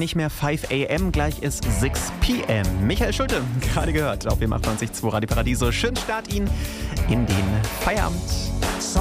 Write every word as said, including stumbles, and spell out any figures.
nicht mehr fünf a m, gleich ist sechs p m. Michael Schulte, gerade gehört auf dem achtundneunzig Komma zwei Radio Paradiso. Schönen Start Ihnen in den Feierabend.